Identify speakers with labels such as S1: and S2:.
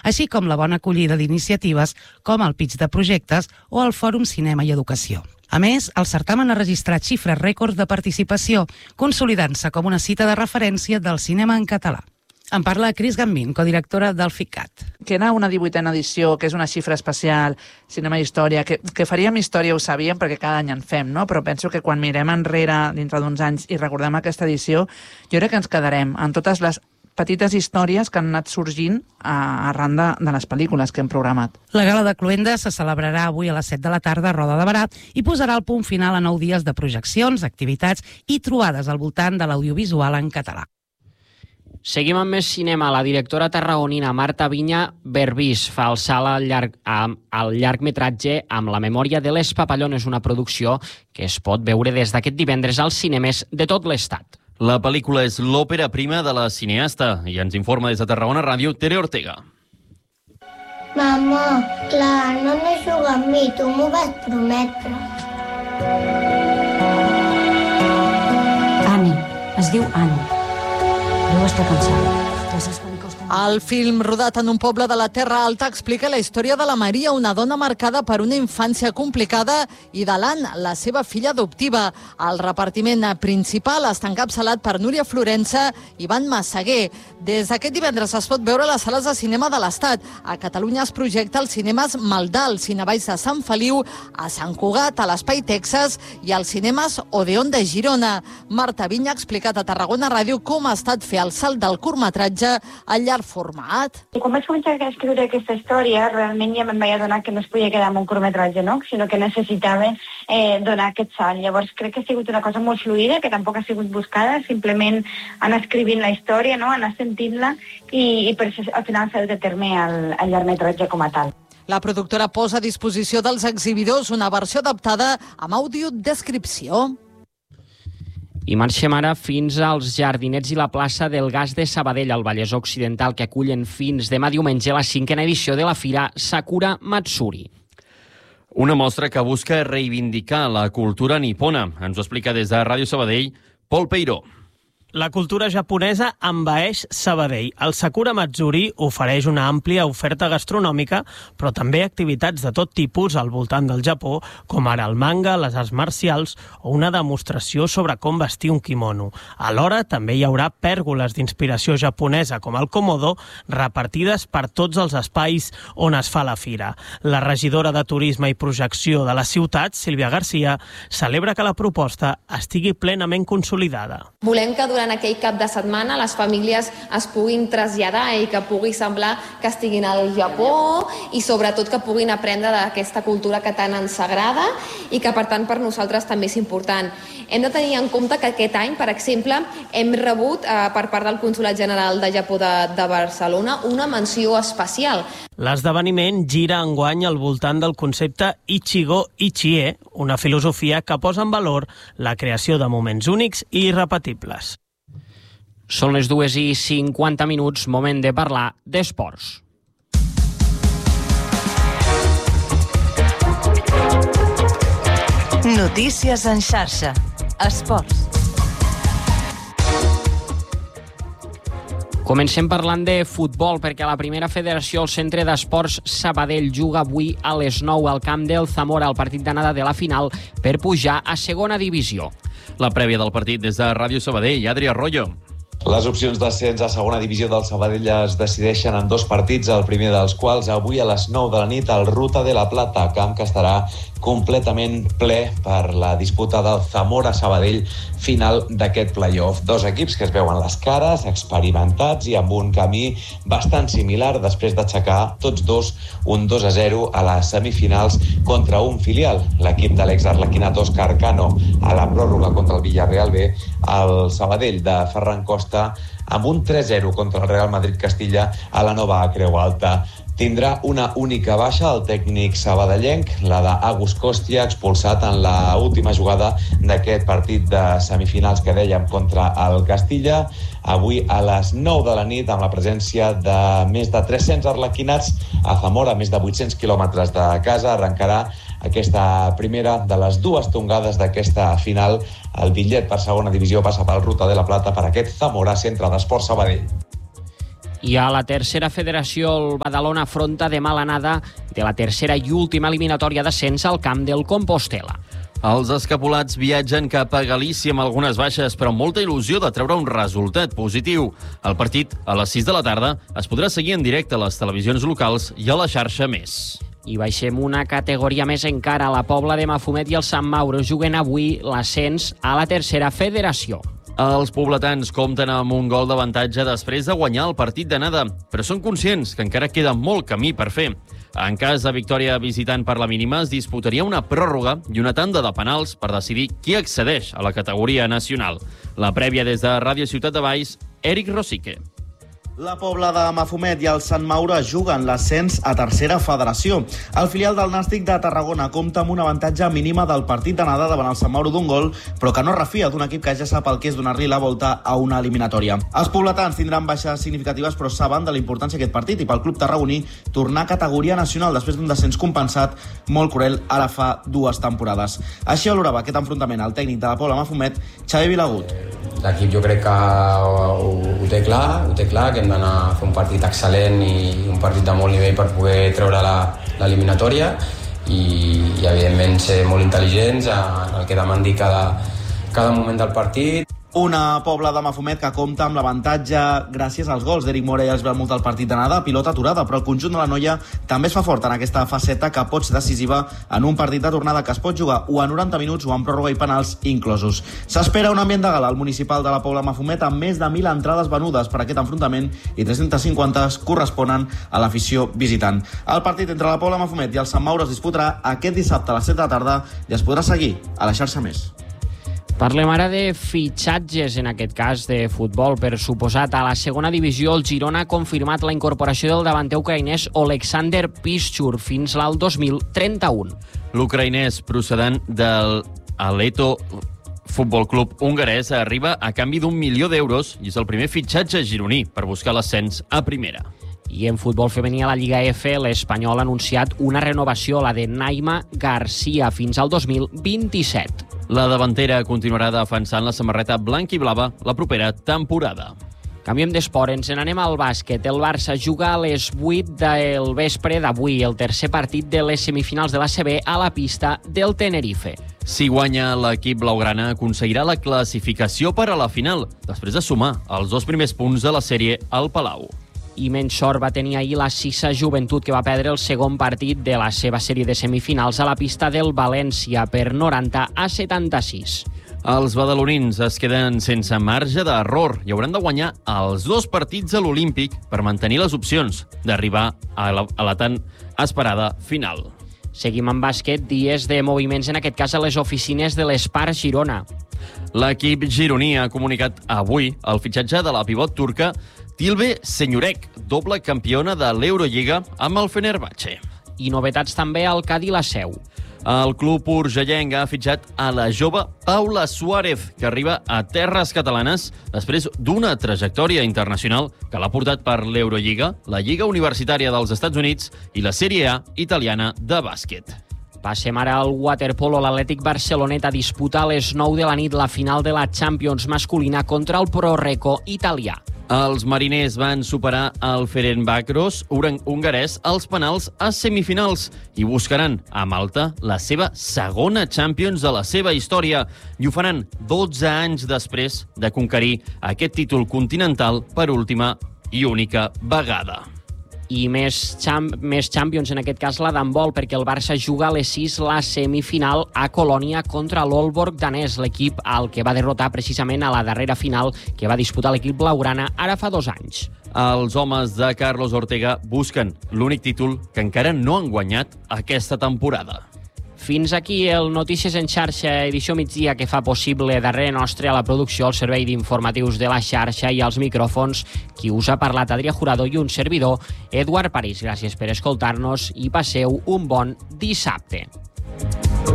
S1: així com la bona acollida d'iniciatives com el Pitch de Projectes o el Fòrum Cinema i Educació. A més, el certamen ha registrat xifres rècords de participació, consolidant-se com una cita de referència del cinema en català. En parla Cris Gambín, codirectora del FICAT.
S2: Que anar a una 18a edició, que és una xifra especial, cinema i història, que faríem història ho sabíem perquè cada any en fem, no? Però penso que quan mirem enrere dintre d'uns anys i recordem aquesta edició, jo crec que ens quedarem en totes les petites històries que han anat sorgint arran de les pel·lícules que hem programat.
S1: La gala de Cluenda se celebrarà avui a les 7 de la tarda a Roda de Barà i posarà el punt final a 9 dies de projeccions, activitats i trobades al voltant de l'audiovisual en català.
S3: Seguim amb més cinema. La directora tarragonina Marta Viña Berbís fa el salt al llargmetratge amb La memòria de les papallones, una producció que es pot veure des d'aquest divendres als cinemes de tot l'estat.
S4: La pel·lícula és l'òpera prima de la cineasta i ens informa des de Tarragona Ràdio Tere Ortega.
S5: Mama, clar, no jugar amb mi, tu m'ho vas prometre.
S6: Annie, es diu Annie. Deu estar cansada.
S7: El film, rodat en un poble de la Terra Alta, explica la història de la Maria, una dona marcada per una infància complicada, i de l'Anna, la seva filla adoptiva. El repartiment principal està encapçalat per Núria Florença i Ivan Massaguer. Des d'aquest divendres es pot veure a les sales de cinema de l'Estat. A Catalunya es projecta als cinemes Maldà, al Cinevalls de Sant Feliu, a Sant Cugat, a l'Espai Texas i als cinemes Odeon de Girona. Marta Viña ha explicat a Tarragona Ràdio com ha estat fer el salt del curtmetratge al llarg format.
S8: I quan vaig començar a escriure aquesta història, realment ja me'n vaig adonar que no es podia quedar amb un curtmetratge, no? Sinó que necessitava donar aquest salt. Llavors crec que ha sigut una cosa molt fluida, que tampoc ha sigut buscada, simplement anar escrivint la història, no? Anar sentint-la i per això al final s'ha dut a terme el llargmetratge com a tal.
S7: La productora posa a disposició dels exhibidors una versió adaptada amb audiodescripció.
S3: I marxem ara fins als Jardinets i la plaça del Gas de Sabadell, al Vallès Occidental, que acullen fins demà diumenge la 5a edició de la fira Sakura Matsuri.
S4: Una mostra que busca reivindicar la cultura nipona. Ens ho explica des de Ràdio Sabadell, Pol Peiró.
S9: La cultura japonesa envaeix Sabadell. El Sakura Matsuri ofereix una àmplia oferta gastronòmica, però també activitats de tot tipus al voltant del Japó, com ara el manga, les arts marcials o una demostració sobre com vestir un kimono. Alhora, també hi haurà pèrgoles d'inspiració japonesa, com el Komodo, repartides per tots els espais on es fa la fira. La regidora de Turisme i Projecció de la ciutat, Sílvia Garcia, celebra que la proposta estigui plenament consolidada.
S10: Volem que durant aquell cap de setmana les famílies es puguin traslladar i que pugui semblar que estiguin al Japó i sobretot que puguin aprendre d'aquesta cultura que tant ens agrada i que per tant per nosaltres també és important. Hem de tenir en compte que aquest any, per exemple, hem rebut per part del Consolat General de Japó de Barcelona una menció especial.
S9: L'esdeveniment gira enguany al voltant del concepte Ichigo Ichie, una filosofia que posa en valor la creació de moments únics i irrepetibles.
S3: Són les 2:50, moment de parlar d'esports.
S11: Notícies en xarxa. Esports.
S3: Comencem parlant de futbol, perquè la primera federació, el Centre d'Esports Sabadell, juga avui a les 9 al camp del Zamora, el partit d'anada de la final, per pujar a segona divisió.
S4: La prèvia del partit des de Ràdio Sabadell, Adri Arroyo.
S12: Les opcions d'ascens a segona divisió del Sabadell es decideixen en dos partits, el primer dels quals avui a les 9 de la nit al Ruta de la Plata, camp que estarà completament ple per la disputa del Zamora-Sabadell final d'aquest play-off. Dos equips que es veuen les cares, experimentats i amb un camí bastant similar després d'aixecar tots dos un 2-0 a les semifinals contra un filial, l'equip de l'ex-arlequinat Òscar Cano a la pròrroga contra el Villarreal B, el Sabadell de Ferran Costa amb un 3-0 contra el Real Madrid Castilla a la nova Creu Alta. Tindrà una única baixa el tècnic sabadellenc, la d'Agus Kostia, expulsat en la última jugada d'aquest partit de semifinals que dèiem contra el Castilla. Avui a les 9 de la nit, amb la presència de més de 300 arlequinats a Zamora, més de 800 quilòmetres de casa, arrencarà aquesta primera de les dues tongades d'aquesta final. El bitllet per segona divisió passa pel Ruta de la Plata per aquest Zamora Centre d'Esports Sabadell.
S3: I a la tercera federació, el Badalona afronta demà l'anada de la tercera i última eliminatòria d'ascens al camp del Compostel·la.
S4: Els escapulats viatgen cap a Galícia amb algunes baixes, però amb molta il·lusió de treure un resultat positiu. El partit, a les 6 de la tarda, es podrà seguir en directe a les televisions locals i a la xarxa Més.
S3: I baixem una categoria més encara. La Pobla de Mafumet i el Sant Mauro juguen avui l'ascens a la tercera federació.
S4: Els pobletans compten amb un gol d'avantatge després de guanyar el partit d'anada, però són conscients que encara queda molt camí per fer. En cas de victòria visitant per la mínima, es disputaria una pròrroga i una tanda de penals per decidir qui accedeix a la categoria nacional. La prèvia des de Ràdio Ciutat de Valls, Eric Rosique.
S13: La Pobla de Mafumet i el Sant Mauro juguen l'ascens a tercera federació. El filial del Nàstic de Tarragona compta amb un avantatge mínima del partit d'anada davant el Sant Mauro d'un gol, però que no refia d'un equip que ja sap el que és donar-li la volta a una eliminatòria. Els pobletans tindran baixes significatives, però saben de la importància d'aquest partit i pel club tarragoní tornar a categoria nacional després d'un descens compensat molt cruel ara fa 2 temporades. Així valorava aquest enfrontament el tècnic de la Pobla Mafumet, Xavi Vilagut.
S14: L'equip jo crec que ho té clar, que hem d'anar a fer un partit excel·lent i un partit de molt nivell per poder treure l'eliminatòria i evidentment ser molt intel·ligents en el que demandi cada moment del partit.
S13: Una Pobla de Mafumet que compta amb l'avantatge gràcies als gols d'Eric Mora i els Belmut al partit d'anada, pilota aturada, però el conjunt de la noia també es fa fort en aquesta faceta que pot ser decisiva en un partit de tornada que es pot jugar o a 90 minuts o amb pròrroga i penals inclosos. S'espera un ambient de gala al municipal de la Pobla Mafumet amb més de 1.000 entrades venudes per aquest enfrontament i 350 corresponen a l'afició visitant. El partit entre la Pobla Mafumet i el Sant Mauro es disputarà aquest dissabte a les 7 de la tarda i es podrà seguir a la xarxa Més.
S3: Parlem ara de fitxatges, en aquest cas de futbol, per suposat. A la segona divisió, el Girona ha confirmat la incorporació del davanter ucraïnès Oleksandr Piszczur fins l'al 2031.
S4: L'ucraïnès procedent del Aleto Futbol Club hongarès arriba a canvi d'1 milió d'euros i és el primer fitxatge gironí per buscar l'ascens a primera.
S3: I en futbol femení a la Lliga F, l'Espanyol ha anunciat una renovació, la de Naima Garcia, fins al 2027.
S4: La davantera continuarà defensant la samarreta blanc i blava la propera temporada.
S3: Canviem d'esport, ens n'anem al bàsquet. El Barça juga a les 8 del vespre d'avui, el tercer partit de les semifinals de l'ACB a la pista del Tenerife.
S4: Si guanya, l'equip blaugrana aconseguirà la classificació per a la final, després de sumar els 2 primers punts de la sèrie al Palau.
S3: I menys sort va tenir ahir la Sisa Joventut, que va perdre el segon partit de la seva sèrie de semifinals a la pista del València per 90-76.
S4: Els badalonins es queden sense marge d'error i hauran de guanyar els 2 partits a l'Olímpic per mantenir les opcions d'arribar a la tan esperada final.
S3: Seguim amb bàsquet, dies de moviments, en aquest cas a les oficines de l'Espar Girona.
S4: L'equip gironí ha comunicat avui el fitxatge de la pivot turca Tilbe Senyorek, doble campiona de l'Eurolliga amb el Fenerbahçe.
S3: I novetats també al Cadí la Seu.
S4: El club urgellenc ha fitxat a la jove Paula Suárez, que arriba a terres catalanes després d'una trajectòria internacional que l'ha portat per l'Eurolliga, la Lliga Universitària dels Estats Units i la Sèrie A italiana de bàsquet.
S3: Passem ara al waterpolo. L'Atlètic Barcelonet a disputar a les 9 de la nit la final de la Champions masculina contra el Pro-Reco italià.
S4: Els mariners van superar el Ferencváros hongarès als penals a semifinals i buscaran a Malta la seva segona Champions de la seva història i ho faran 12 anys després de conquerir aquest títol continental per última i única vegada.
S3: I més Champions, en aquest cas la d'handbol, perquè el Barça juga a les 6 la semifinal a Colònia contra l'Aalborg danès, l'equip al que va derrotar precisament a la darrera final que va disputar l'equip blaugrana ara fa 2 anys.
S4: Els homes de Carlos Ortega busquen l'únic títol que encara no han guanyat aquesta temporada.
S3: Fins aquí el Notícies en xarxa, edició migdia, que fa possible darrere nostre a la producció, el servei d'informatius de la xarxa i als micròfons, qui us ha parlat, Adrià Jurado, i un servidor, Eduard París. Gràcies per escoltar-nos i passeu un bon dissabte.